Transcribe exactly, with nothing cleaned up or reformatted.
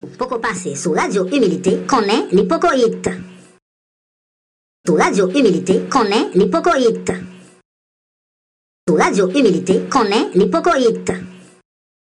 Poco passé sous Radio Humilité connaît l'hypocoïte. Sous Radio Humilité connaît l'hypocoïte. Sous Radio Humilité connaît l'hypocoïte.